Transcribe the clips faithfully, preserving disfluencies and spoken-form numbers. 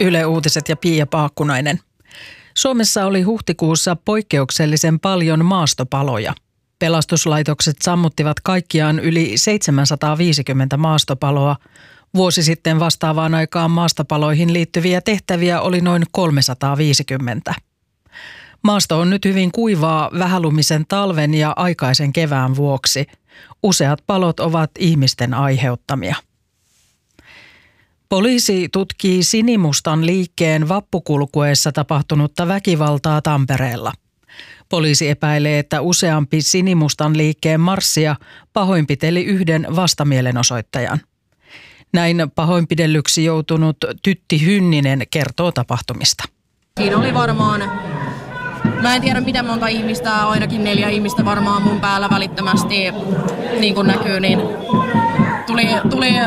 Yle Uutiset ja Pia Paakkunainen. Suomessa oli huhtikuussa poikkeuksellisen paljon maastopaloja. Pelastuslaitokset sammuttivat kaikkiaan yli seitsemänsataaviisikymmentä maastopaloa. Vuosi sitten vastaavaan aikaan maastopaloihin liittyviä tehtäviä oli noin kolmesataaviisikymmentä. Maasto on nyt hyvin kuivaa vähälumisen talven ja aikaisen kevään vuoksi. Useat palot ovat ihmisten aiheuttamia. Poliisi tutkii sinimustan liikkeen vappukulkueessa tapahtunutta väkivaltaa Tampereella. Poliisi epäilee, että useampi sinimustan liikkeen marssia pahoinpiteli yhden vastamielenosoittajan. Näin pahoinpidellyksi joutunut Tytti Hynninen kertoo tapahtumista. Siinä oli varmaan, mä en tiedä miten monta ihmistä, ainakin neljä ihmistä varmaan mun päällä välittömästi, niin kuin näkyy, niin tuli, tuli äh,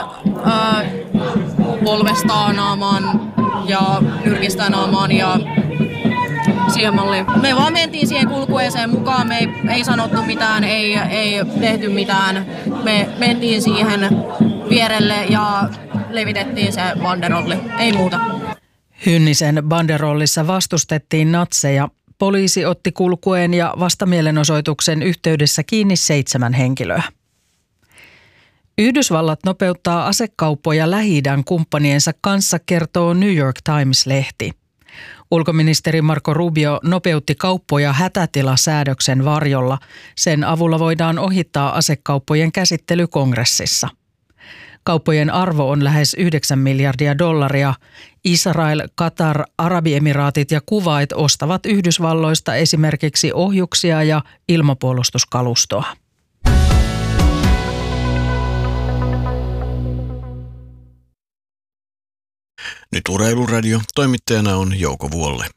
polvesta naamaan ja nyrkistä naamaan ja siihen malliin. Me vaan mentiin siihen kulkueeseen mukaan, me ei, ei sanottu mitään, ei, ei tehty mitään. Me mentiin siihen vierelle ja levitettiin se banderolli, ei muuta. Hynnisen banderollissa vastustettiin natseja. Poliisi otti kulkueen ja vastamielenosoituksen yhteydessä kiinni seitsemän henkilöä. Yhdysvallat nopeuttaa asekauppoja Lähi-idän kumppaniensa kanssa, kertoo New York Times-lehti. Ulkoministeri Marco Rubio nopeutti kauppoja hätätilasäädöksen varjolla. Sen avulla voidaan ohittaa asekauppojen käsittely kongressissa. Kauppojen arvo on lähes yhdeksän miljardia dollaria. Israel, Katar, Arabiemiraatit ja Kuwait ostavat Yhdysvalloista esimerkiksi ohjuksia ja ilmapuolustuskalustoa. Nyt Urheiluradio. Toimittajana on Jouko Vuolle.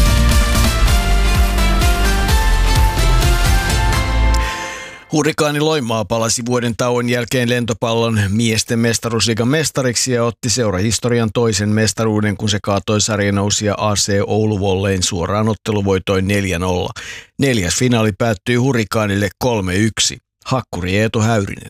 Hurrikaani Loimaa palasi vuoden tauon jälkeen lentopallon miesten mestaruusliigan mestariksi ja otti seurahistorian toisen mestaruuden, kun se kaatoi sarjanousia A C Oulu Volleyn suoraan otteluvoitoin neljä nolla. Neljäs finaali päättyi Hurrikaanille kolme yksi. Hakkuri Eetu Häyrinen.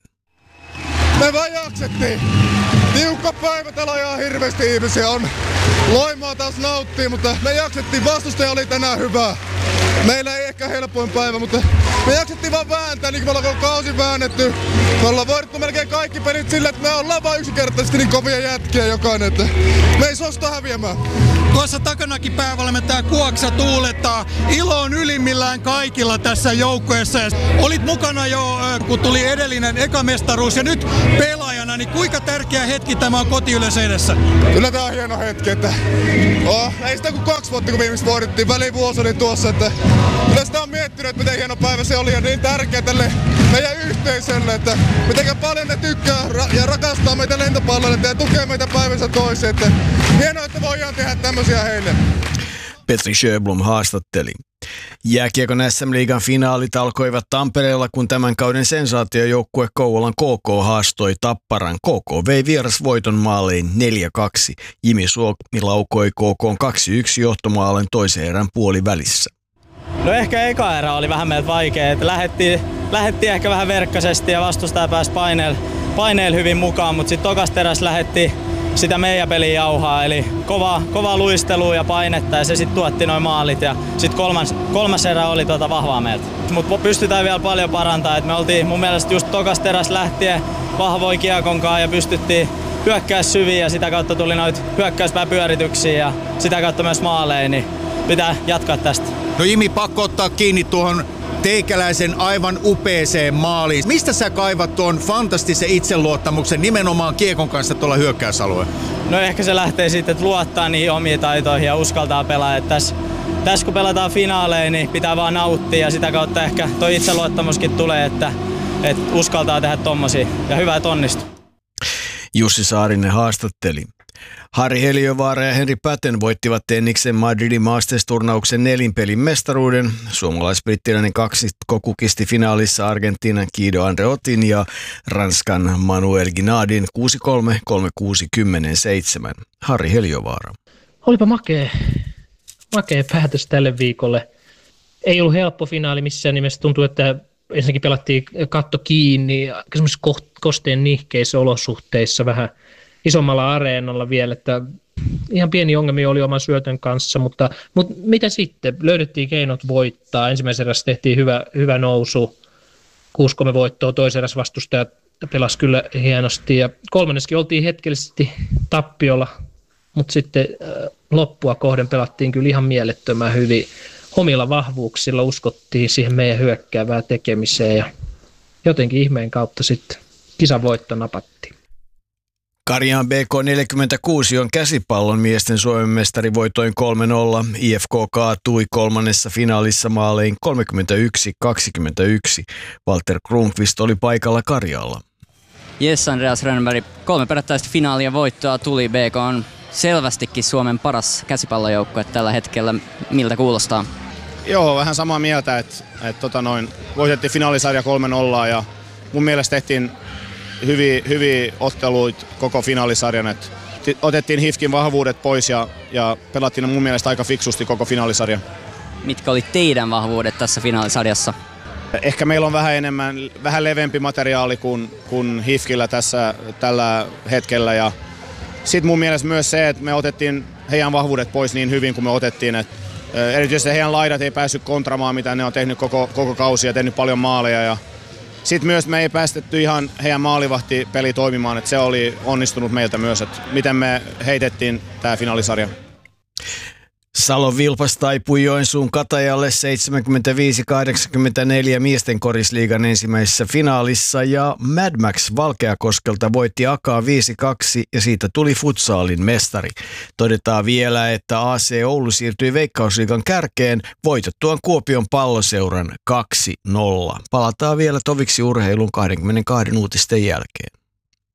Me vaan jaksettiin. Tiukka päivä, täällä ajaa hirveästi ihmisiä on. Loimaa taas nauttii, mutta me jaksettiin. Vastustaja oli tänään hyvä. Meillä ei ehkä helpoin päivä, mutta me jaksettiin vaan vääntää, niin kuin me ollaan koko kausi väännetty. Me ollaan voitettu melkein kaikki pelit sillä, että me ollaan vaan yksinkertaisesti niin kovia jätkiä jokainen, että me ei suosta häviämään. Tuossa takanakin päävalmentaja Kuoksa tuulettaa. Ilo on ylimmillään kaikilla tässä joukkueessa. Olit mukana jo, kun tuli edellinen ekamestaruus ja nyt pelaajana, niin kuinka tärkeä hetki tämä on kotiyleisön edessä? Kyllä tämä on hieno hetki, että oh, ei sitä kuin kaksi vuotta, kun viimeksi voidettiin. Välivuosi oli tuossa, että kyllä sitä on miettinyt, että miten hieno päivä se oli ja niin tärkeä tälle meidän yhteisölle, että miten paljon ne tykkää ja rakastaa meitä lentopalloilijoita ja tukee meitä päivänsä toiseen, että hienoa, että voidaan tehdä tämmöisiä heille. Petri Sjöblom haastatteli. Jääkiekon S M-liigan finaalit alkoivat Tampereella, kun tämän kauden sensaatiojoukkue Kouvolan K K haastoi Tapparan. K K vei vierasvoiton maalein neljä kaksi. Jimi Suomi laukoi K K:n kaksi yksi johtomaalen toisen erän puolivälissä. No ehkä eka erä oli vähän meiltä vaikea. Lähettiin, lähettiin ehkä vähän verkkaisesti ja vastustaja pääsi paineella paineel hyvin mukaan, mutta sitten tokasta erässä lähettiin sitä meidän peliä jauhaa, eli kova, kova luistelu ja painetta ja se sitten tuotti noin maalit ja sitten kolmas, kolmas erä oli tuota vahvaa meiltä. Mutta pystytään vielä paljon parantamaan, että me oltiin mun mielestä just tokasta erässä lähtien vahvoin kiekonkaan ja pystyttiin hyökkää syviin ja sitä kautta tuli noita hyökkäyspääpyörityksiä ja sitä kautta myös maaleja, niin pitää jatkaa tästä. No Jimi, pakko ottaa kiinni tuohon teikäläisen aivan upeeseen maaliin. Mistä sä kaivat tuon fantastisen itseluottamuksen nimenomaan kiekon kanssa tuolla hyökkäysalueella? No ehkä se lähtee sitten, että luottaa niihin omiin taitoihin ja uskaltaa pelaa. Tässä, tässä kun pelataan finaaleja, niin pitää vaan nauttia ja sitä kautta ehkä tuo itseluottamuskin tulee, että, että uskaltaa tehdä tommosia ja hyvä, että onnistuu. Jussi Saarinen haastatteli. Harri Heliövaara ja Henri Päten voittivat tenniksen Madridin Masters-turnauksen nelinpelin mestaruuden. Suomalais-brittiläinen kaksikko kukisti finaalissa Argentiinan Guido Andreottin ja Ranskan Manuel Ginadin kuusi kolme, kolme kuusi, kymmenen seitsemän. Harri Heliövaara. Olipa makea, makea päätös tälle viikolle. Ei ollut helppo finaali missään nimessä. Tuntuu, että ensinnäkin pelattiin katto kiinni semmoisissa kosteen nihkeissä olosuhteissa vähän isommalla areenalla vielä, että ihan pieni ongelmia oli oman syötön kanssa, mutta, mutta mitä sitten? Löydettiin keinot voittaa. Ensimmäisen erässä tehtiin hyvä, hyvä nousu, kuusi kolme voittoa, toisen erässä vastustajat pelasi kyllä hienosti ja kolmanneskin oltiin hetkellisesti tappiolla, mutta sitten loppua kohden pelattiin kyllä ihan mielettömän hyvin. Omilla vahvuuksilla uskottiin siihen meidän hyökkäävään tekemiseen ja jotenkin ihmeen kautta sitten kisan voitto napattiin. Karjaan B K neljäkymmentäkuusi on käsipallon miesten Suomen mestari voitoin kolme nolla. I F K kaatui kolmannessa finaalissa maalein kolmekymmentäyksi kaksikymmentäyksi. Walter Kronqvist oli paikalla Karjaalla. Jes, Andreas Rönnberg. Kolme perättäistä finaalia voittoa tuli. B K on selvästikin Suomen paras käsipallojoukkue tällä hetkellä. Miltä kuulostaa? Joo, vähän samaa mieltä, että et, tota noin, voitettiin finaalisarja kolme nolla ja mun mielestä tehtiin hyviä, hyviä otteluita koko finaalisarjan. Et otettiin H I F K:n vahvuudet pois ja, ja pelattiin mun mielestä aika fiksusti koko finaalisarja. Mitkä oli teidän vahvuudet tässä finaalisarjassa? Ehkä meillä on vähän enemmän, vähän leveämpi materiaali kuin, kuin H I F K:llä tässä tällä hetkellä. Ja sitten mun mielestä myös se, että me otettiin heidän vahvuudet pois niin hyvin kuin me otettiin. Et erityisesti heidän laidat ei päässyt kontramaan, mitä ne on tehnyt koko, koko kausi ja tehnyt paljon maaleja. Ja sitten myös me ei päästetty ihan heidän maalivahtipeli toimimaan, että se oli onnistunut meiltä myös, että miten me heitettiin tämä finaalisarja. Salon Vilpas taipui Joensuun Katajalle seitsemänkymmentäviisi kahdeksankymmentäneljä miesten korisliigan ensimmäisessä finaalissa ja Mad Max Valkeakoskelta voitti Akaa viisi kaksi ja siitä tuli futsaalin mestari. Todetaan vielä, että A C Oulu siirtyi Veikkausliigan kärkeen voitettuaan Kuopion Palloseuran kaksi nolla. Palataan vielä toviksi urheilun kaksikymmentäkaksi uutisten jälkeen.